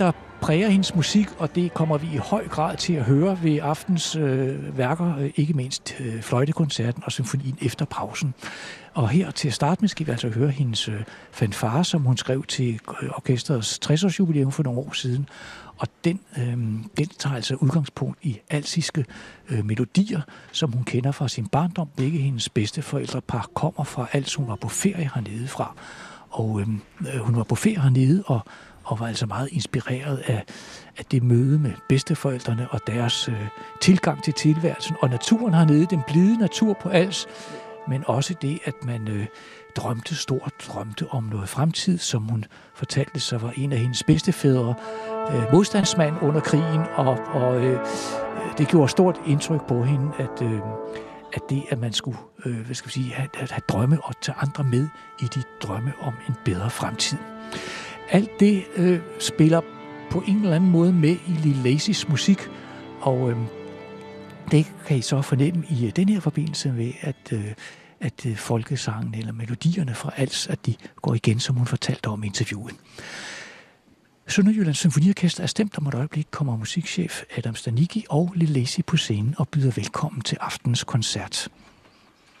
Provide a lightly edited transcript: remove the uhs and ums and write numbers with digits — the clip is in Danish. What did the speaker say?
der præger hendes musik, og det kommer vi i høj grad til at høre ved aftens værker, ikke mindst fløjtekoncerten og symfonien efter pausen. Og her til at starte med skal vi altså høre hendes fanfare, som hun skrev til orkesterets 60-års jubilæum for nogle år siden. Og den tager altså udgangspunkt i alsiske melodier, som hun kender fra sin barndom. Begge hendes bedsteforældrepar kommer fra Als. Hun var på ferie hernede fra. Og hun var på ferie hernede og var altså meget inspireret af det møde med bedsteforældrene og deres tilgang til tilværelsen. Og naturen hernede, den blide natur på Als, men også det, at man drømte om noget fremtid, som hun fortalte, så var en af hendes bedstefædre modstandsmand under krigen, og det gjorde stort indtryk på hende, at det, at man skulle have drømme og tage andre med i de drømme om en bedre fremtid. Alt det spiller på en eller anden måde med i Lille Lacys musik, og det kan I så fornemme i den her forbindelse med, at folkesangen eller melodierne fra Als, at de går igen, som hun fortalte om i interviewet. Sønderjyllands Symfoniorkester er stemt om et øjeblik, kommer musikchef Adam Stanicki og Lille Lacy på scenen og byder velkommen til aftens koncert.